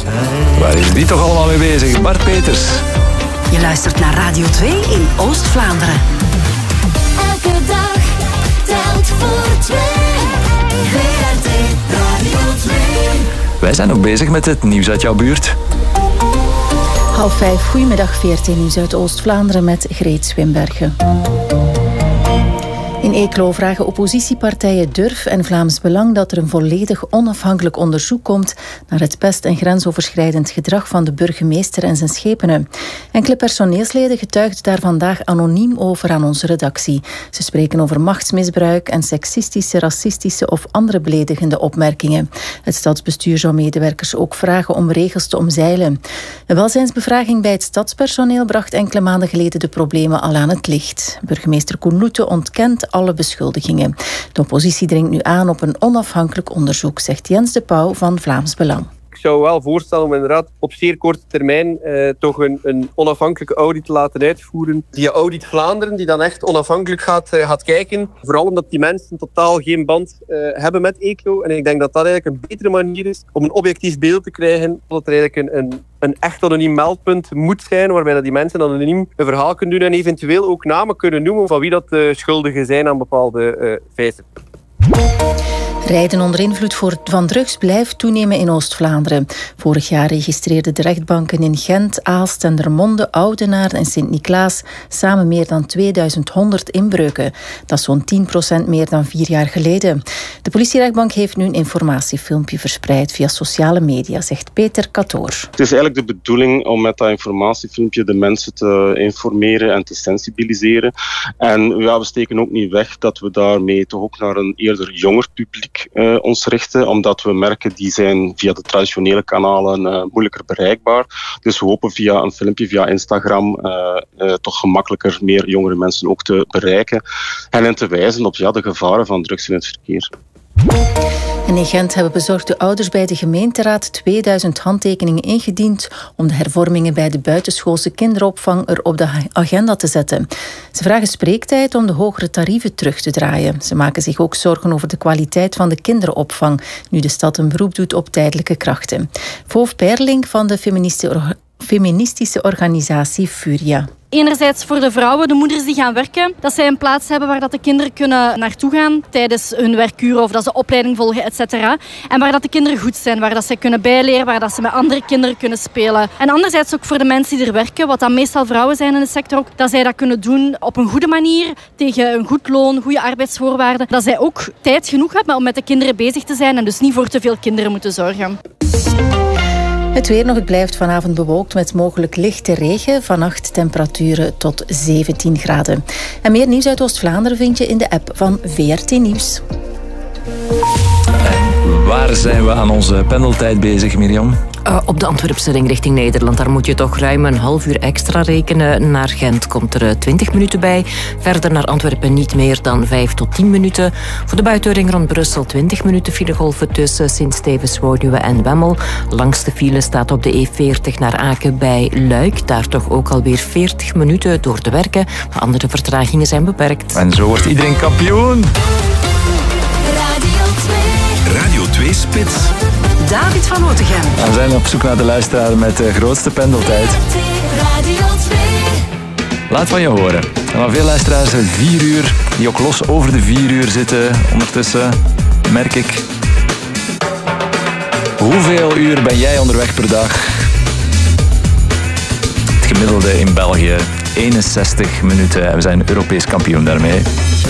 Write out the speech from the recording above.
Waar is die toch allemaal mee bezig? Bart Peters. Je luistert naar Radio 2 in Oost-Vlaanderen. Elke dag telt voor 2. VRT Radio 2. Wij zijn ook bezig met het nieuws uit jouw buurt. 5:30, goedemiddag, VRT Nieuws uit Oost-Vlaanderen met Greet Swinbergen. In Eeklo vragen oppositiepartijen Durf en Vlaams Belang dat er een volledig onafhankelijk onderzoek komt naar het pest- en grensoverschrijdend gedrag van de burgemeester en zijn schepenen. Enkele personeelsleden getuigden daar vandaag anoniem over aan onze redactie. Ze spreken over machtsmisbruik en seksistische, racistische of andere beledigende opmerkingen. Het stadsbestuur zou medewerkers ook vragen om regels te omzeilen. Een welzijnsbevraging bij het stadspersoneel bracht enkele maanden geleden de problemen al aan het licht. Burgemeester Koen Loete ontkent alle beschuldigingen. De oppositie dringt nu aan op een onafhankelijk onderzoek, zegt Jens de Pauw van Vlaams Belang. Ik zou wel voorstellen om inderdaad op zeer korte termijn toch een onafhankelijke audit te laten uitvoeren. Die Audit Vlaanderen, die dan echt onafhankelijk gaat kijken. Vooral omdat die mensen totaal geen band hebben met Eeklo. En ik denk dat dat eigenlijk een betere manier is om een objectief beeld te krijgen. Dat er eigenlijk een echt anoniem meldpunt moet zijn, waarbij dat die mensen anoniem een verhaal kunnen doen en eventueel ook namen kunnen noemen van wie dat de schuldigen zijn aan bepaalde feiten. Rijden onder invloed van drugs blijft toenemen in Oost-Vlaanderen. Vorig jaar registreerden de rechtbanken in Gent, Aalst, Dendermonde, Oudenaarde en Sint-Niklaas samen meer dan 2100 inbreuken. Dat is zo'n 10% meer dan 4 jaar geleden. De politierechtbank heeft nu een informatiefilmpje verspreid via sociale media, zegt Peter Katoor. Het is eigenlijk de bedoeling om met dat informatiefilmpje de mensen te informeren en te sensibiliseren. En we steken ook niet weg dat we daarmee toch ook naar een eerder jonger publiek ons richten, omdat we merken die zijn via de traditionele kanalen moeilijker bereikbaar. Dus we hopen via een filmpje, via Instagram, toch gemakkelijker meer jongere mensen ook te bereiken en hen te wijzen op de gevaren van drugs in het verkeer. En in Gent hebben bezorgde ouders bij de gemeenteraad 2000 handtekeningen ingediend om de hervormingen bij de buitenschoolse kinderopvang er op de agenda te zetten. Ze vragen spreektijd om de hogere tarieven terug te draaien. Ze maken zich ook zorgen over de kwaliteit van de kinderopvang, nu de stad een beroep doet op tijdelijke krachten. Voof Perling van de feministische organisatie Furia. Enerzijds voor de vrouwen, de moeders die gaan werken, dat zij een plaats hebben waar dat de kinderen kunnen naartoe gaan tijdens hun werkuren of dat ze opleiding volgen, etc. En waar dat de kinderen goed zijn, waar dat zij kunnen bijleren, waar dat ze met andere kinderen kunnen spelen. En anderzijds ook voor de mensen die er werken, wat dan meestal vrouwen zijn in de sector ook, dat zij dat kunnen doen op een goede manier, tegen een goed loon, goede arbeidsvoorwaarden. Dat zij ook tijd genoeg hebben om met de kinderen bezig te zijn en dus niet voor te veel kinderen moeten zorgen. Het weer nog, het blijft vanavond bewolkt met mogelijk lichte regen. Vannacht temperaturen tot 17 graden. En meer nieuws uit Oost-Vlaanderen vind je in de app van VRT Nieuws. Waar zijn we aan onze pendeltijd bezig, Mirjam? Op de Antwerpse ring richting Nederland. Daar moet je toch ruim een half uur extra rekenen. Naar Gent komt er 20 minuten bij. Verder naar Antwerpen niet meer dan 5 tot 10 minuten. Voor de buitenring rond Brussel 20 minuten filegolven tussen Sint-Stevens, Woluwe en Wemmel. Langste file staat op de E40 naar Aken bij Luik. Daar toch ook alweer 40 minuten door te werken. Maar andere vertragingen zijn beperkt. En zo wordt iedereen kampioen. Radio 2 Spits. David van Otegem. We zijn op zoek naar de luisteraar met de grootste pendeltijd. Radio 2. Laat van je horen. En van veel luisteraars 4 uur, die ook los over de 4 uur zitten. Ondertussen merk ik... Hoeveel uur ben jij onderweg per dag? Het gemiddelde in België 61 minuten. En we zijn Europees kampioen daarmee.